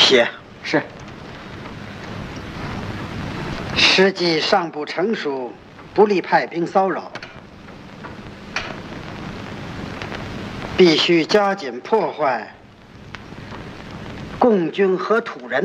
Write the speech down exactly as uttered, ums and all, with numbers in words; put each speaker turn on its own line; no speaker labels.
写。
是。
时机尚不成熟，不利派兵骚扰，必须加紧破坏共军和土人